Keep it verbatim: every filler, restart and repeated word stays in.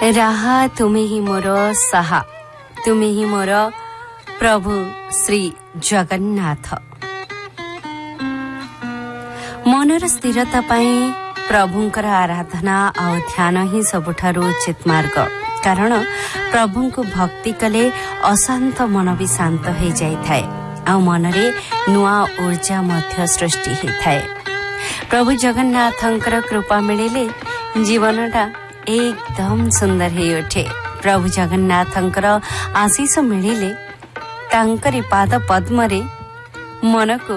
राहा तुमे ही मोर साहा तुमे ही मोर प्रभु श्री जगन्नाथ। मनर स्थिरता पाई प्रभुंकर आराधना आ ध्यान ही सबुठारु उचित मार्ग, कारण प्रभुंकु भक्ति कले अशांत मन भी शांत हो जाई थाए आ मनरे नुआ ऊर्जा मध्य सृष्टि होई थाए। प्रभु जगन्नाथंकर कृपा मिलिले जीवनटा एकदम सुंदर हो उठे। प्रभु जगन्नाथंकर आशीष मिलिले तांकरी पाद पद्मरे मन को